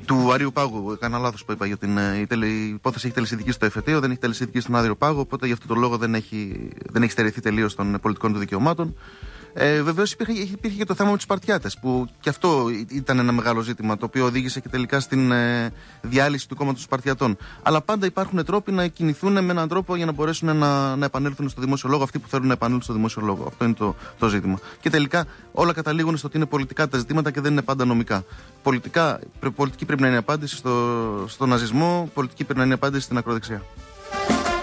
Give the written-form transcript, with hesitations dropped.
Του Αρείου Πάγου. Έκανα λάθος που είπα για η υπόθεση έχει τελεσίδικη στο εφετείο, δεν έχει τελεσίδικη στον Άριο Πάγο, οπότε γι' αυτό το λόγο δεν έχει στερηθεί τελείως των πολιτικών του δικαιωμάτων. Βεβαίως υπήρχε και το θέμα με τους Σπαρτιάτες, που και αυτό ήταν ένα μεγάλο ζήτημα, το οποίο οδήγησε και τελικά στην διάλυση του κόμματος των Σπαρτιατών. Αλλά πάντα υπάρχουν τρόποι να κινηθούν με έναν τρόπο για να μπορέσουν να επανέλθουν στο δημόσιο λόγο αυτοί που θέλουν να επανέλθουν στο δημόσιο λόγο. Αυτό είναι το ζήτημα. Και τελικά όλα καταλήγουν στο ότι είναι πολιτικά τα ζητήματα και δεν είναι πάντα νομικά. Πολιτική πρέπει να είναι η απάντηση στο ναζισμό, πολιτική πρέπει να είναι η απάντηση στην ακροδεξιά.